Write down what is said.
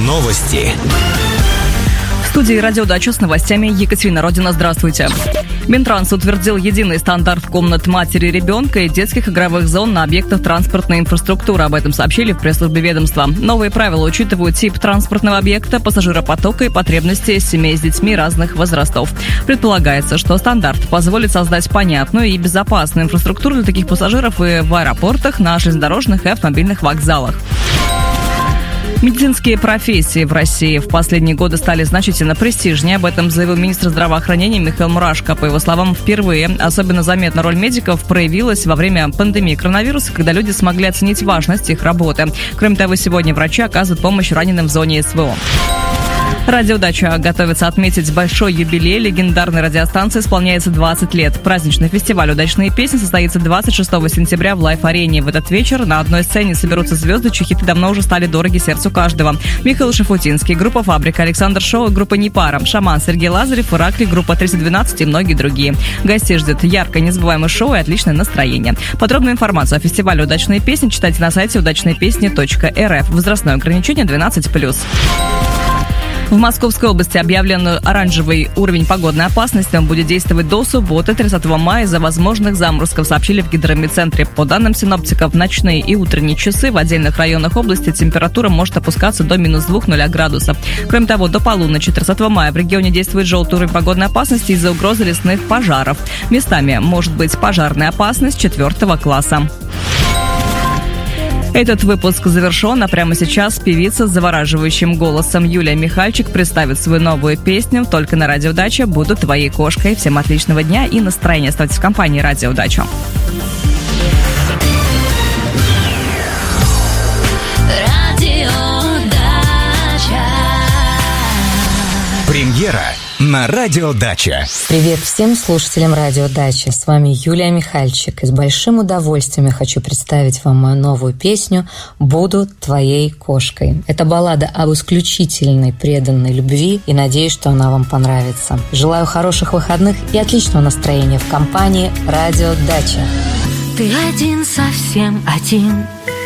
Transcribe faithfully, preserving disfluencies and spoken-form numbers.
Новости. В студии «Радиодача» с новостями Екатерина Родина. Здравствуйте. Минтранс утвердил единый стандарт комнат матери ребенка и детских игровых зон на объектах транспортной инфраструктуры. Об этом сообщили в пресс-службе ведомства. Новые правила учитывают тип транспортного объекта, пассажиропотока и потребности семей с детьми разных возрастов. Предполагается, что стандарт позволит создать понятную и безопасную инфраструктуру для таких пассажиров и в аэропортах, на железнодорожных и автомобильных вокзалах. Медицинские профессии в России в последние годы стали значительно престижнее. Об этом заявил министр здравоохранения Михаил Мурашко. По его словам, впервые особенно заметна роль медиков проявилась во время пандемии коронавируса, когда люди смогли оценить важность их работы. Кроме того, сегодня врачи оказывают помощь раненым в зоне СВО. «Радиодача» готовится отметить большой юбилей. Легендарной радиостанции исполняется двадцать лет. Праздничный фестиваль «Удачные песни» состоится двадцать шестого сентября в Лайф-арене. В этот вечер на одной сцене соберутся звезды, чьи хиты давно уже стали дороги сердцу каждого. Михаил Шафутинский, группа «Фабрика», Александр Шоу, группа «Непара», Шаман, Сергей Лазарев, Иракли, группа триста двенадцать и многие другие. Гостей ждет яркое, незабываемое шоу и отличное настроение. Подробную информацию о фестивале «Удачные песни» читайте на сайте удачные песни точка эр эф. Возрастное ограничение двенадцать плюс. В Московской области объявлен оранжевый уровень погодной опасности. Он будет действовать до субботы, тридцатого мая, из-за возможных заморозков, сообщили в гидромедцентре. По данным синоптиков, в ночные и утренние часы в отдельных районах области температура может опускаться до минус двух градусов. Кроме того, до полуночи тридцатого мая в регионе действует желтый уровень погодной опасности из-за угрозы лесных пожаров. Местами может быть пожарная опасность четвертого класса. Этот выпуск завершен, а прямо сейчас певица с завораживающим голосом Юлия Михальчик представит свою новую песню «Только на Радиодаче буду твоей кошкой». Всем отличного дня и настроения. Оставайтесь в компании «Радиодача». Премьера на «Радиодача». Привет всем слушателям «Радиодачи». С вами Юлия Михальчик. И с большим удовольствием я хочу представить вам мою новую песню «Буду твоей кошкой». Это баллада об исключительной преданной любви, и надеюсь, что она вам понравится. Желаю хороших выходных и отличного настроения в компании «Радиодача». Ты один, совсем один,